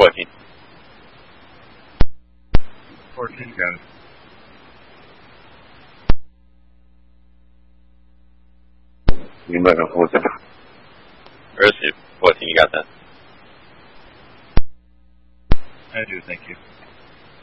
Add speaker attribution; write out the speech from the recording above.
Speaker 1: 14.
Speaker 2: 14 got it.
Speaker 3: 明白了，我知道。
Speaker 1: Receive 14, you got that?
Speaker 2: I do, thank you.